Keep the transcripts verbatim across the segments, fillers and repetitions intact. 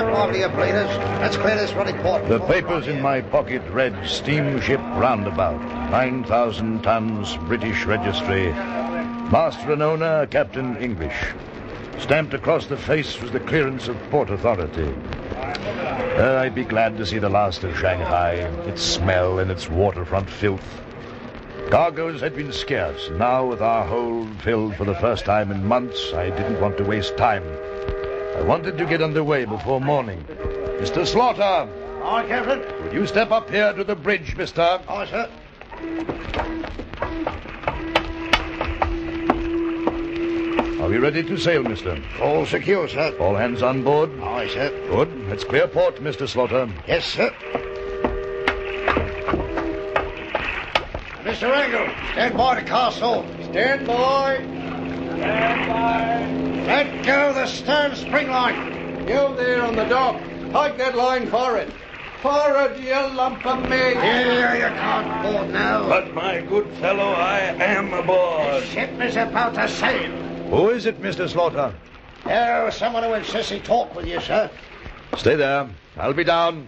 get lively, you bleeders. Let's clear this ruddy port. The papers in my pocket read Steamship Roundabout, nine thousand tons, British registry. Master and owner, Captain English. Stamped across the face was the clearance of Port Authority. Uh, I'd be glad to see the last of Shanghai, its smell and its waterfront filth. Cargoes had been scarce. Now, with our hold filled for the first time in months, I didn't want to waste time. I wanted to get underway before morning. Mister Slaughter! Aye, Captain. Would you step up here to the bridge, mister? Aye, sir. Are we ready to sail, mister? All secure, sir. All hands on board? Aye, sir. Good. Let's clear port, Mister Slaughter. Yes, sir. Mister Angle, stand by the castle. Stand by. Stand by. Let go the stern spring line. You there on the dock. Pike that line forward. Forward, you lump of meat. Here, you can't board now. But, my good fellow, I am aboard. The ship is about to sail. Who is it, Mister Slaughter? Oh, someone who insists he talk with you, sir. Stay there. I'll be down.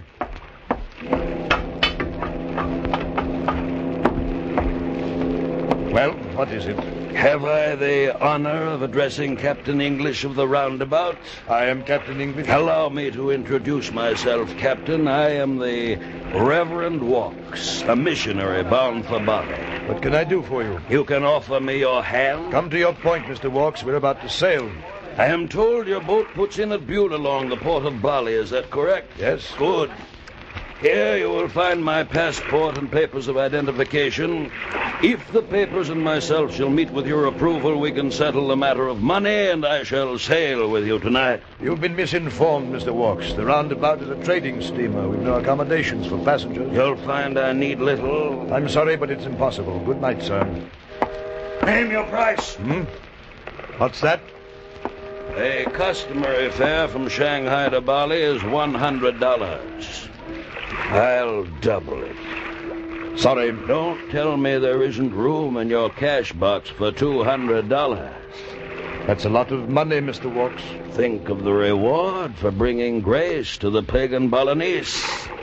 Well, what is it? Have I the honor of addressing Captain English of the Roundabout? I am Captain English. Allow me to introduce myself, Captain. I am the Reverend Walks, a missionary bound for Bali. What can I do for you? You can offer me your hand? Come to your point, Mister Walks. We're about to sail. I am told your boat puts in at Butte along the port of Bali. Is that correct? Yes. Good. Here you will find my passport and papers of identification. If the papers and myself shall meet with your approval, we can settle the matter of money, and I shall sail with you tonight. You've been misinformed, Mister Walks. The Roundabout is a trading steamer. We've no accommodations for passengers. You'll find I need little. I'm sorry, but it's impossible. Good night, sir. Name your price. Hmm? What's that? A customary fare from Shanghai to Bali is one hundred dollars. I'll double it. Sorry. Don't tell me there isn't room in your cash box for two hundred dollars. That's a lot of money, Mister Walks. Think of the reward for bringing grace to the pagan Balinese.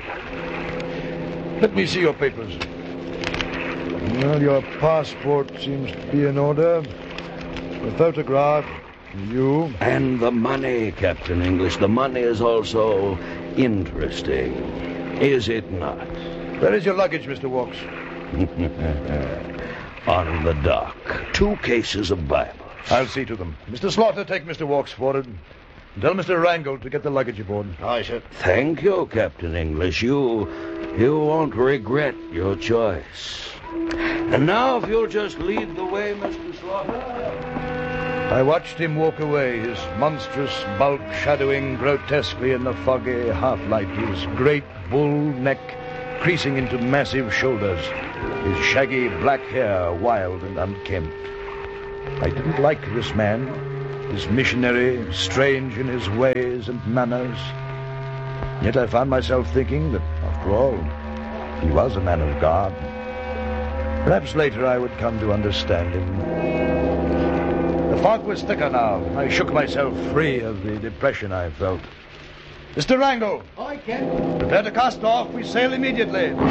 Let me see your papers. Well, your passport seems to be in order. The photograph, you. And the money, Captain English. The money is also interesting. Is it not? Where is your luggage, Mister Walks? On the dock. Two cases of Bibles. I'll see to them. Mister Slaughter, take Mister Walks forward. And tell Mister Wrangle to get the luggage aboard. Aye, sir. Thank you, Captain English. You, you won't regret your choice. And now, if you'll just lead the way, Mister Slaughter. I watched him walk away, his monstrous bulk shadowing grotesquely in the foggy half-light, his great bull neck creasing into massive shoulders, his shaggy black hair wild and unkempt. I didn't like this man, this missionary, strange in his ways and manners. Yet I found myself thinking that, after all, he was a man of God. Perhaps later I would come to understand him. The fog was thicker now. I shook myself free of the depression I felt. Mister Wrangle! I can. Prepare to cast off. We sail immediately. It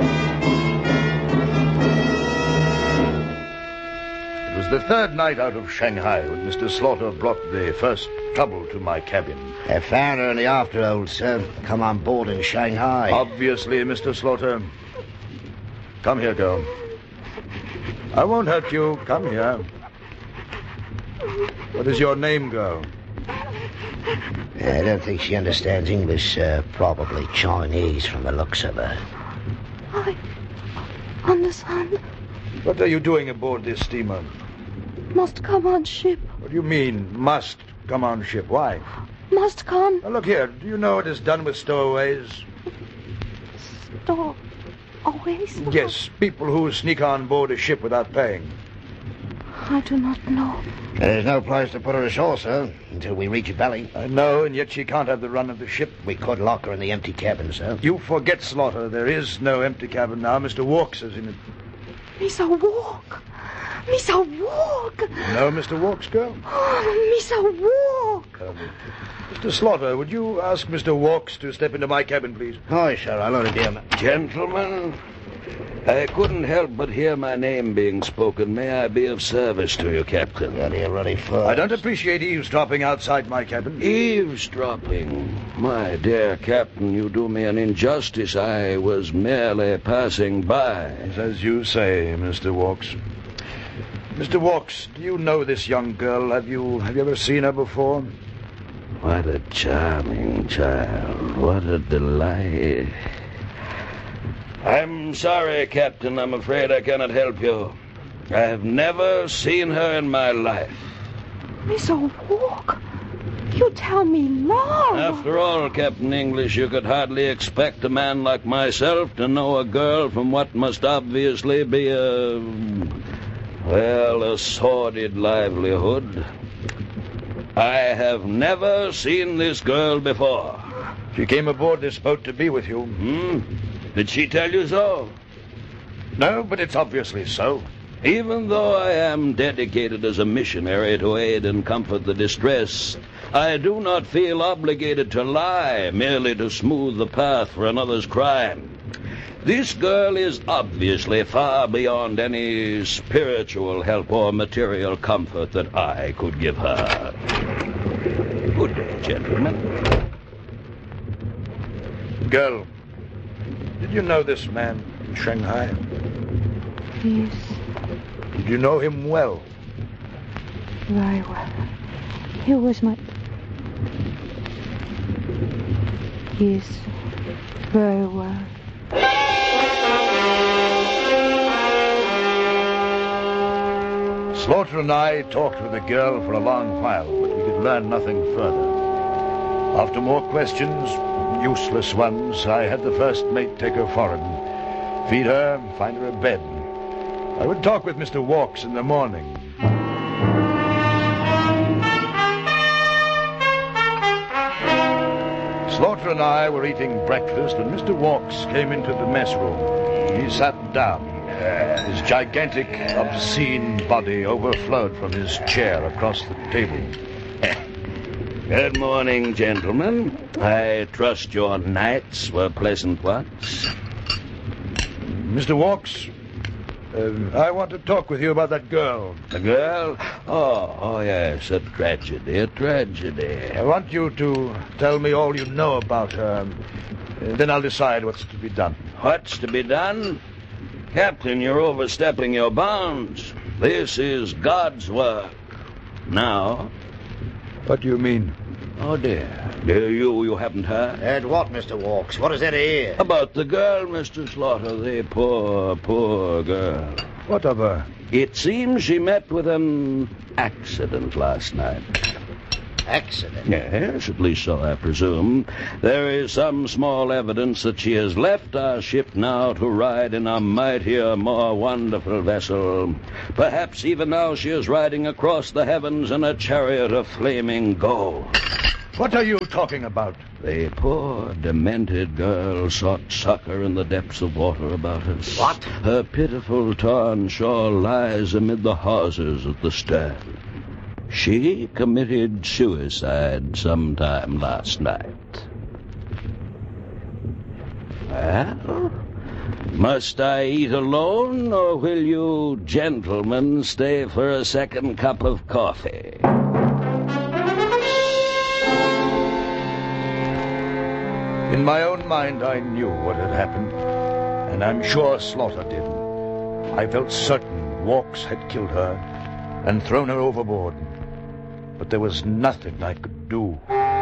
was the third night out of Shanghai when Mister Slaughter brought the first trouble to my cabin. I found her in the afterhold, sir. Come on board in Shanghai. Obviously, Mister Slaughter. Come here, girl. I won't hurt you. Come here. What is your name, girl? I don't think she understands English, sir. Probably Chinese from the looks of her. I understand. What are you doing aboard this steamer? Must come on ship. What do you mean, must come on ship? Why? Must come. Now, look here. Do you know what is done with stowaways? Store. Always? Yes, people who sneak on board a ship without paying. I do not know. There's no place to put her ashore, sir, until we reach Bali. I know, and yet she can't have the run of the ship. We could lock her in the empty cabin, sir. You forget, Slaughter. There is no empty cabin now. Mister Walks is in it. Mister Walk. Mister Walk. No, Mister Walks, girl? Oh, Mister Walk. Walk. Um, Mister Slaughter, would you ask Mister Walks to step into my cabin, please? Aye, sir, I'll only be a minute. Gentlemen, I couldn't help but hear my name being spoken. May I be of service to you, Captain? Got here ready for... I don't appreciate eavesdropping outside my cabin. Eavesdropping? My dear Captain, you do me an injustice. I was merely passing by. As you say, Mister Walks. Mister Walks, do you know this young girl? Have you have you ever seen her before? What a charming child. What a delight. I'm sorry, Captain. I'm afraid I cannot help you. I have never seen her in my life. Mister Walk, you tell me no. After all, Captain English, you could hardly expect a man like myself to know a girl from what must obviously be a... well, a sordid livelihood. I have never seen this girl before. She came aboard this boat to be with you. Hmm? Did she tell you so? No, but it's obviously so. Even though I am dedicated as a missionary to aid and comfort the distressed, I do not feel obligated to lie merely to smooth the path for another's crime. This girl is obviously far beyond any spiritual help or material comfort that I could give her. Good day, gentlemen. Girl, did you know this man in Shanghai? Yes, Did you know him well? very well. He was my... Yes, very well. Slaughter and I talked with the girl for a long while, but we could learn nothing further. After more questions, useless ones, I had the first mate take her forward, feed her, find her a bed. I would talk with Mister Walks in the morning. Slaughter and I were eating breakfast when Mister Walks came into the mess room. He sat down. His gigantic, obscene body overflowed from his chair across the table. Good morning, gentlemen. I trust your nights were pleasant ones. Mister Walks, uh, I want to talk with you about that girl. The girl? Oh, oh yes, a tragedy, a tragedy. I want you to tell me all you know about her. Uh, then I'll decide what's to be done. What's to be done? Captain, you're overstepping your bounds. This is God's work. Now... What do you mean? Oh, dear. Dear, you, you haven't heard? Heard what, Mister Walks? What is there to hear? About the girl, Mister Slaughter, the poor, poor girl. What of her? It seems she met with an accident last night. Accident? Yes, at least so I presume. There is some small evidence that she has left our ship now to ride in a mightier, more wonderful vessel. Perhaps even now she is riding across the heavens in a chariot of flaming gold. What are you talking about? The poor, demented girl sought succor in the depths of water about us. What? Her pitiful torn shawl lies amid the hawsers at the stern. She committed suicide sometime last night. Well, must I eat alone, or will you gentlemen stay for a second cup of coffee? In my own mind, I knew what had happened, and I'm sure Slaughter did. I felt certain Walks had killed her and thrown her overboard. But there was nothing I could do.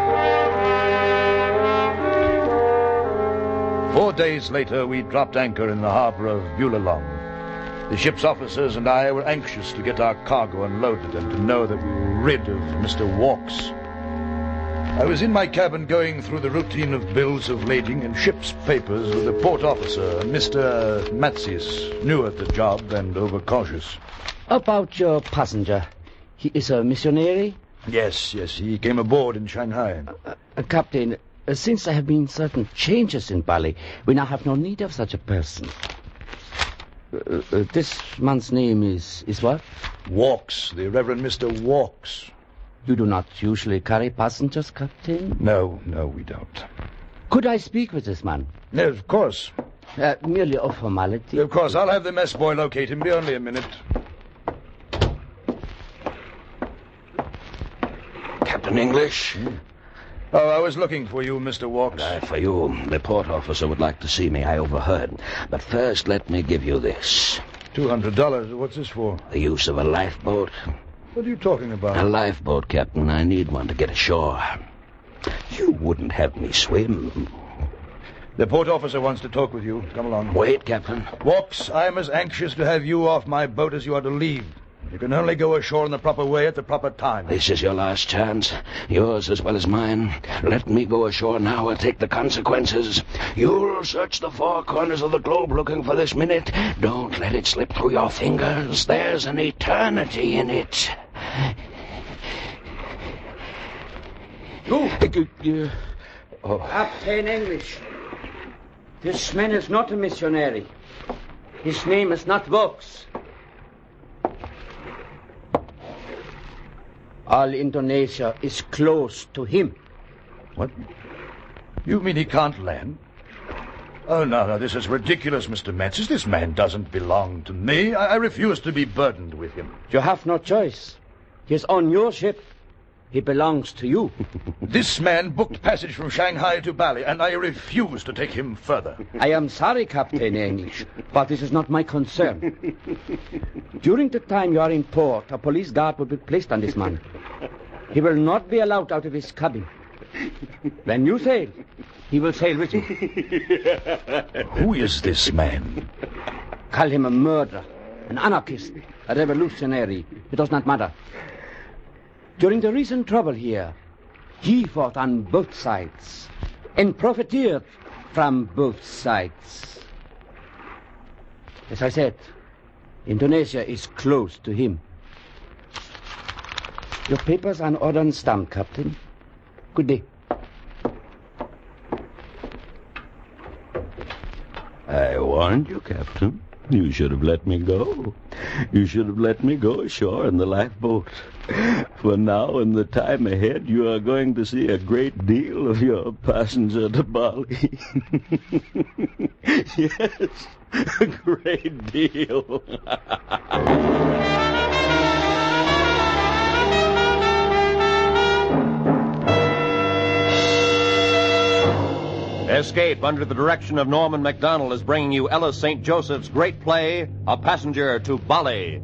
Four days later, we dropped anchor in the harbor of Bulalong. The ship's officers and I were anxious to get our cargo unloaded and to know that we were rid of Mister Walks. I was in my cabin going through the routine of bills of lading and ship's papers with the port officer, Mister Matsius, new at the job and overcautious. About your passenger. He is a missionary? Yes, yes, he came aboard in Shanghai. Uh, uh, Captain, uh, since there have been certain changes in Bali, we now have no need of such a person. Uh, uh, this man's name is... is what? Walks, the Reverend Mister Walks. You do not usually carry passengers, Captain? No, no, we don't. Could I speak with this man? Yes, of course. Uh, merely a formality. Of course, I'll have the mess boy locate him. Be only a minute. Captain English? Oh, I was looking for you, Mister Walks. Uh, for you. The port officer would like to see me, I overheard. But first, let me give you this. Two hundred dollars. What's this for? The use of a lifeboat. What are you talking about? A lifeboat, Captain. I need one to get ashore. You wouldn't have me swim. The port officer wants to talk with you. Come along. Wait, Captain. Walks, I'm as anxious to have you off my boat as you are to leave. You can only go ashore in the proper way at the proper time. This is your last chance. Yours as well as mine. Let me go ashore now and take the consequences. You'll search the four corners of the globe looking for this minute. Don't let it slip through your fingers. There's an eternity in it. You... Oh. Captain English. This man is not a missionary. His name is not Vox. All Indonesia is close to him. What? You mean he can't land? Oh, no, no, this is ridiculous, Mister Metz. This man doesn't belong to me. I, I refuse to be burdened with him. You have no choice. He is on your ship. He belongs to you. This man booked passage from Shanghai to Bali, and I refuse to take him further. I am sorry, Captain English, but this is not my concern. During the time you are in port, a police guard will be placed on this man. He will not be allowed out of his cabin. When you sail, he will sail with you. Who is this man? Call him a murderer, an anarchist, a revolutionary. It does not matter. During the recent trouble here, he fought on both sides and profiteered from both sides. As I said, Indonesia is close to him. Your papers are in order and stamped, Captain. Good day. I warned you, Captain. You should have let me go. You should have let me go ashore in the lifeboat. For now, in the time ahead, you are going to see a great deal of your passenger to Bali. Yes, a great deal. Escape, under the direction of Norman Macdonald, is bringing you Ella Saint Joseph's great play, A Passenger to Bali.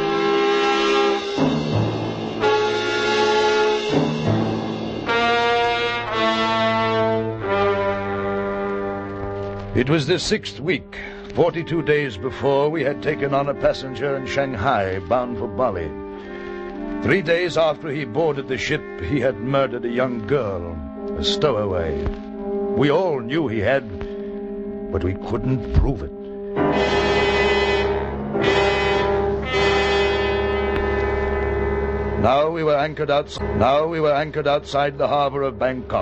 It was the sixth week. Forty-two days before, we had taken on a passenger in Shanghai, bound for Bali. Three days after he boarded the ship, he had murdered a young girl, a stowaway. We all knew he had, but we couldn't prove it. Now we were anchored outside, now we were anchored outside the harbor of Bangkok.